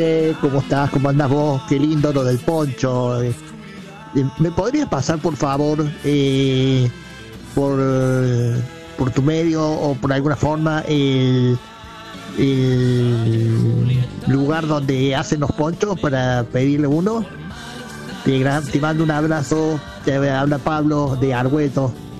¿Cómo estás? ¿Cómo andás vos? Qué lindo lo del poncho. ¿Me podrías pasar, por favor, por, por tu medio o por alguna forma el lugar donde hacen los ponchos para pedirle uno? Te mando un abrazo. Te habla Pablo de Argueto.